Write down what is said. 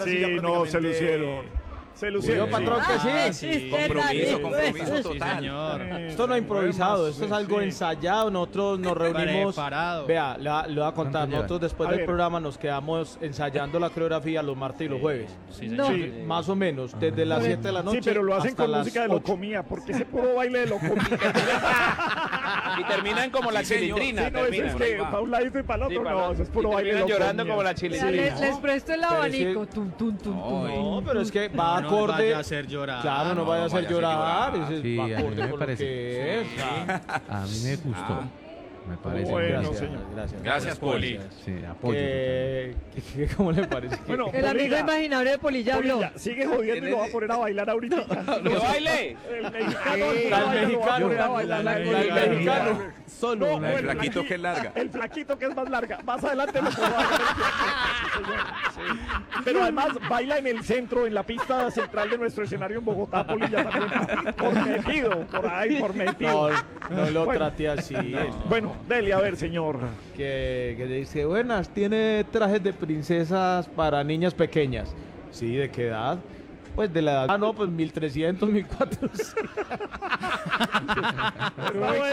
ahora sí ya prácticamente... se lucieron. Se lucieron. Patrón, que sí. Compromiso Sí, total. señor. Esto no es improvisado, esto es algo ensayado. Nosotros nos reunimos. Preparado. Vea, le voy a contar. ¿Cuánto Nosotros después A del ver. programa nos quedamos ensayando la coreografía los martes y los jueves. Sí, No. señor. Sí. Más o menos, desde las 7 de la noche. Sí, pero lo hacen hasta con las música de 8. Locomía, porque ese puro baile de Locomía. Y terminan como la Sí, chilindrina. no, eso es que para un lado y para el otro, no, eso es puro baile de Locomía. llorando como la Ya chilindrina. les presto el Pero abanico. ese- Tum, tum, tum, tum. No, pero es que va No acorde. vaya a hacer llorar. Claro, no vaya a hacer llorar. Ese Sí, va a mí acorde me con lo parece. que es. A mí me gustó. Me parece. Bueno, Gracias, señor. gracias. Gracias, Poli. Sí, apoyo. ¿Cómo le parece? Bueno, El amigo Polilla, imaginario de Polilla habló. Polilla, sigue jodiendo y lo va a poner a bailar ahorita. ¡Que baile! El mexicano, El mexicano, el mexicano, solo. No, una- el flaquito que es larga. El flaquito que es más larga. Más adelante lo puedo hacer. Pero además baila en el centro, en la pista central de nuestro escenario en Bogotá, Polilla también. Por metido, por ahí, por metido. No lo Bueno. trate así. Bueno, dele a ver, señor. Que dice, buenas, tiene trajes de princesas para niñas pequeñas. Sí, ¿de qué edad? Pues de la edad. Ah, no, pues 1300, 1400. Está bueno,